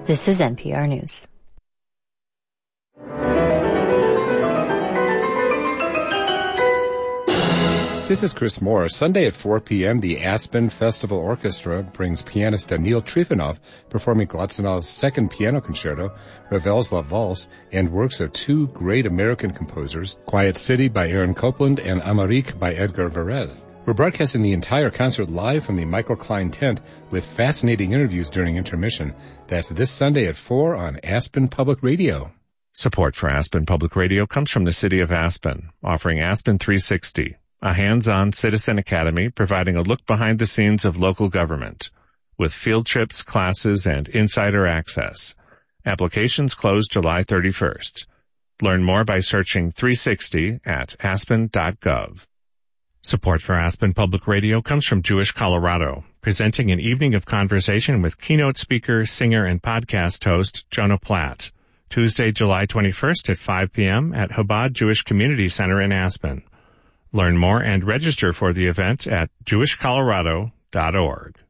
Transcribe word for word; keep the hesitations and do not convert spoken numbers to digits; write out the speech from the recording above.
This is N P R News. This is Chris Moore. Sunday at four p.m., the Aspen Festival Orchestra brings pianist Danil Trifonov performing Glazunow's second piano concerto, Ravel's La Valse, and works of two great American composers, Quiet City by Aaron Copland and Amérique by Edgar Varèse. We're broadcasting the entire concert live from the Michael Klein tent with fascinating interviews during intermission. That's this Sunday at four on Aspen Public Radio. Support for Aspen Public Radio comes from the City of Aspen, offering Aspen three sixty, a hands-on citizen academy providing a look behind the scenes of local government, with field trips, classes, and insider access. Applications close July thirty-first. Learn more by searching three sixty at aspen dot gov. Support for Aspen Public Radio comes from Jewish Colorado, presenting an evening of conversation with keynote speaker, singer, and podcast host Jonah Platt, Tuesday, July twenty-first at five p.m. at Chabad Jewish Community Center in Aspen. Learn more and register for the event at jewish colorado dot org.